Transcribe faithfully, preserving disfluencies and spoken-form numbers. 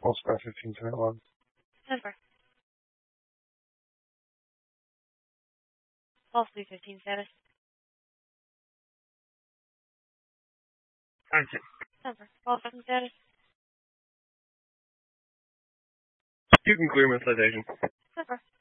False by fifteen cent one. Denver. False B fifteen status. Action. Denver. False fifteen status. You can clear my citation. Denver.